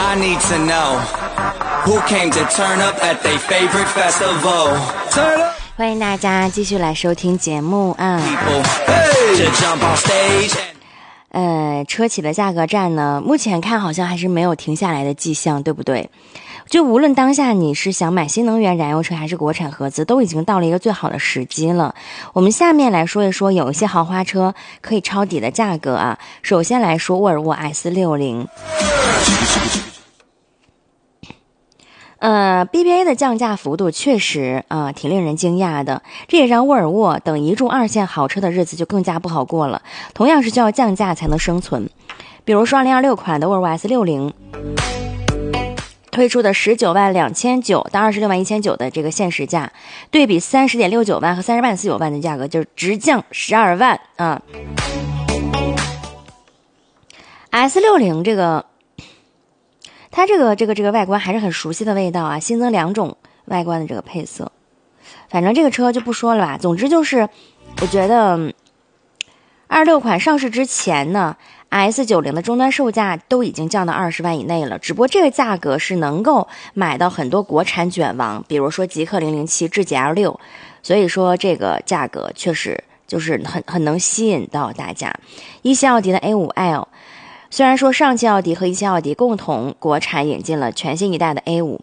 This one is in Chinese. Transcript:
I need to know who came to turn up at their favorite festival. Turn up. 欢迎大家继续来收听节目啊。车企的价格战呢，目前看好像还是没有停下来的迹象，对不对？就无论当下你是想买新能源燃油车还是国产合资，都已经到了一个最好的时机了。我们下面来说一说有一些豪华车可以抄底的价格啊。首先来说沃尔沃 S60。BBA 的降价幅度确实挺令人惊讶的，这也让沃尔沃等一众二线豪车的日子就更加不好过了。同样是需要降价才能生存，比如说2026款的沃尔沃 S60 推出的19.29万到26.19万的这个限时价，对比30.69万和30.49万的价格，就是直降12万啊。S60这个。它这个外观还是很熟悉的味道啊，新增2种外观的这个配色，反正这个车就不说了吧。总之就是，我觉得26款上市之前呢 ，S90 的终端售价都已经降到20万以内了，只不过这个价格是能够买到很多国产卷王，比如说极氪007、智己 L6， 所以说这个价格确实就是很能吸引到大家。一汽奥迪的 A5L。虽然说上汽奥迪和一汽奥迪共同国产引进了全新一代的 A5，